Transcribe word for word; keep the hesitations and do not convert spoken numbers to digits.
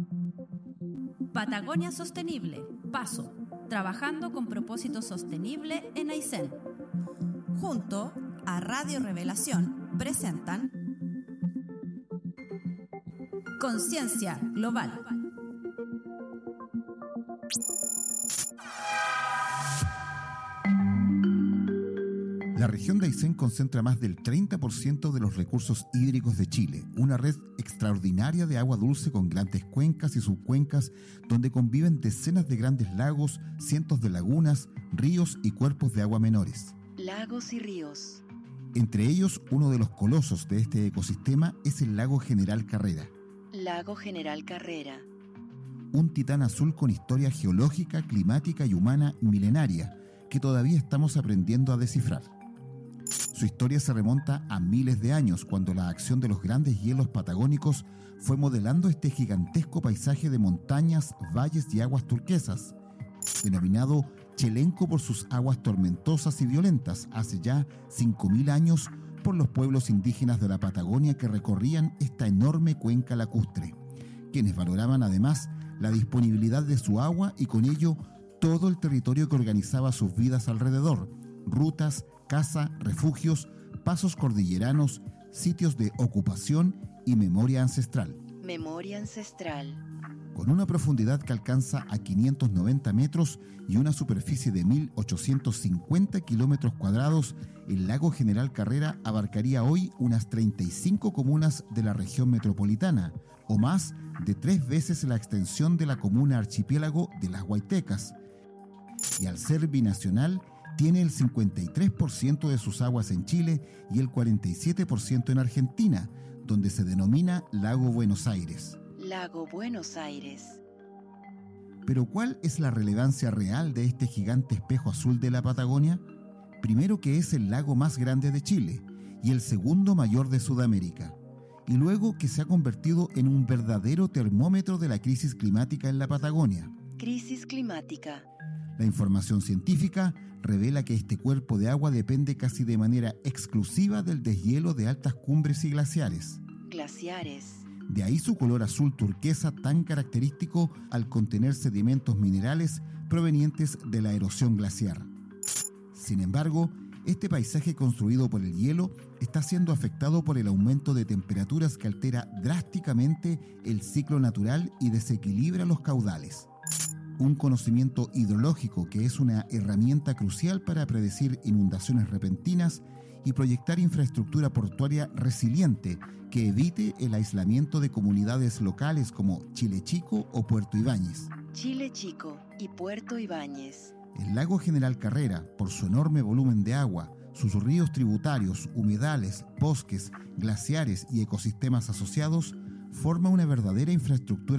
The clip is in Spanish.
Patagonia Sostenible, Paso, trabajando con propósito sostenible en Aysén. Junto a Radio Revelación presentan Conciencia Global. La región de Aysén concentra más del treinta por ciento de los recursos hídricos de Chile, una red extraordinaria de agua dulce con grandes cuencas y subcuencas donde conviven decenas de grandes lagos, cientos de lagunas, ríos y cuerpos de agua menores. Lagos y ríos. Entre ellos, uno de los colosos de este ecosistema es el lago General Carrera. Lago General Carrera. Un titán azul con historia geológica, climática y humana milenaria que todavía estamos aprendiendo a descifrar. Su historia se remonta a miles de años, cuando la acción de los grandes hielos patagónicos fue modelando este gigantesco paisaje de montañas, valles y aguas turquesas, denominado Chelenco por sus aguas tormentosas y violentas, hace ya cinco mil años por los pueblos indígenas de la Patagonia que recorrían esta enorme cuenca lacustre, quienes valoraban además la disponibilidad de su agua y con ello todo el territorio que organizaba sus vidas alrededor: rutas, caza, refugios, pasos cordilleranos, sitios de ocupación y memoria ancestral. Memoria ancestral. Con una profundidad que alcanza a quinientos noventa metros y una superficie de mil ochocientos cincuenta kilómetros cuadrados, el lago General Carrera abarcaría hoy unas treinta y cinco comunas de la región metropolitana, o más de tres veces la extensión de la comuna archipiélago de Las Huaytecas. Y al ser binacional, tiene el cincuenta y tres por ciento de sus aguas en Chile y el cuarenta y siete por ciento en Argentina, donde se denomina Lago Buenos Aires. Lago Buenos Aires. Pero ¿cuál es la relevancia real de este gigante espejo azul de la Patagonia? Primero, que es el lago más grande de Chile y el segundo mayor de Sudamérica. Y luego, que se ha convertido en un verdadero termómetro de la crisis climática en la Patagonia. Crisis climática. La información científica revela que este cuerpo de agua depende casi de manera exclusiva del deshielo de altas cumbres y glaciares. Glaciares. De ahí su color azul turquesa tan característico al contener sedimentos minerales provenientes de la erosión glaciar. Sin embargo, este paisaje construido por el hielo está siendo afectado por el aumento de temperaturas que altera drásticamente el ciclo natural y desequilibra los caudales. Un conocimiento hidrológico que es una herramienta crucial para predecir inundaciones repentinas y proyectar infraestructura portuaria resiliente que evite el aislamiento de comunidades locales como Chile Chico o Puerto Ibáñez. Chile Chico y Puerto Ibáñez. El lago General Carrera, por su enorme volumen de agua, sus ríos tributarios, humedales, bosques, glaciares y ecosistemas asociados, forma una verdadera infraestructura